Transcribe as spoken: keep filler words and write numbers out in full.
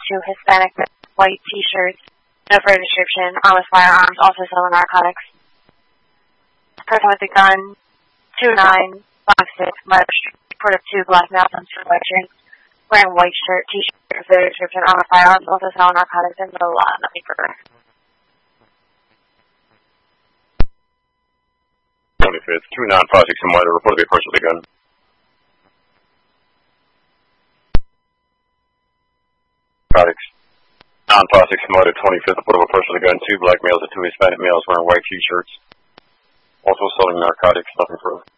two Hispanic white T-shirts, no further description, armed with firearms, also selling narcotics. Person with a gun, two nine five six, Murder Street, report of two black males on two white shirts, wearing white shirt, T-shirt, no further description, armed with firearms, also selling narcotics, and blah, blah, blah, nothing further. twenty-fifth, two nine five six in Murder, report of a person with a gun. Narcotics. nine five six Murder, twenty-fifth, report of a person with a gun, two black males and two Hispanic males wearing white T-shirts. Also selling narcotics, nothing further.